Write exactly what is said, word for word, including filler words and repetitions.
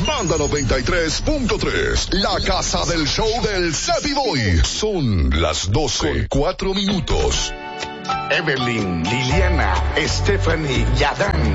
Banda noventa y tres punto tres, la casa del show del Cepi Boy. Son las doce, cuatro minutos. Evelyn, Liliana, Stephanie y Adán